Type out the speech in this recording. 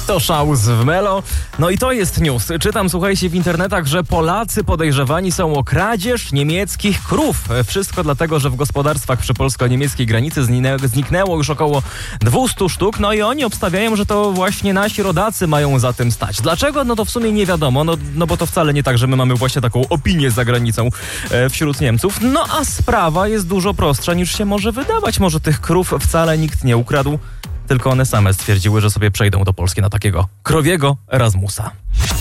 To Szałus w Melo. No i to jest news. Czytam, słuchajcie, w internetach, że Polacy podejrzewani są o kradzież niemieckich krów. Wszystko dlatego, że w gospodarstwach przy polsko-niemieckiej granicy zniknęło już około 200 sztuk. No i oni obstawiają, że to właśnie nasi rodacy mają za tym stać. Dlaczego? No to w sumie nie wiadomo. No bo to wcale nie tak, że my mamy właśnie taką opinię za granicą wśród Niemców. No a sprawa jest dużo prostsza niż się może wydawać. Może tych krów wcale nikt nie ukradł, tylko one same stwierdziły, że sobie przejdą do Polski na takiego krowiego Erasmusa.